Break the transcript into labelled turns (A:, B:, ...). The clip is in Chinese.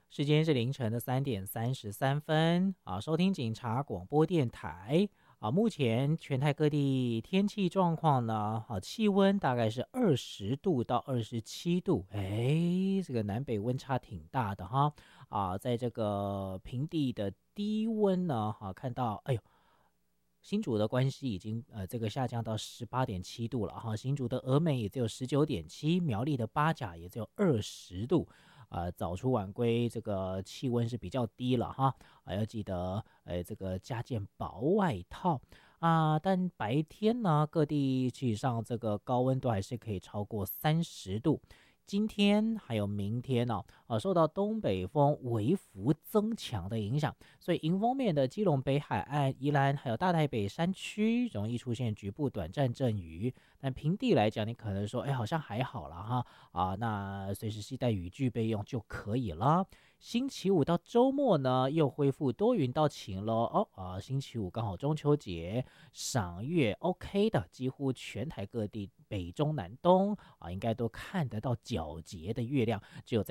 A: 时间是凌晨的3:33啊，收听警察广播电台啊。目前全台各地天气状况呢，气温大概是20度到27度，这个南北温差挺大的哈。在这个平地的低温呢，看到，哎呦，新竹的关西已经这个下降到18.7度了哈，新竹的峨眉也只有19.7，苗栗的八甲也只有20度，早出晚归，这个气温是比较低了哈，要记得这个加件薄外套但白天呢，各地基本上这个高温都还是可以超过30度。今天还有明天呢，受到东北风微幅增强的影响，所以迎风面的基隆北海岸、宜兰还有大台北山区容易出现局部短暂阵雨。但平地来讲，你可能说，好像还好了哈，那随时携带雨具备用就可以了。星期五到周末呢，又恢复多云到晴咯星期五刚好中秋节，赏月 OK 的，几乎全台各地北中南东应该都看得到皎洁的月亮，只有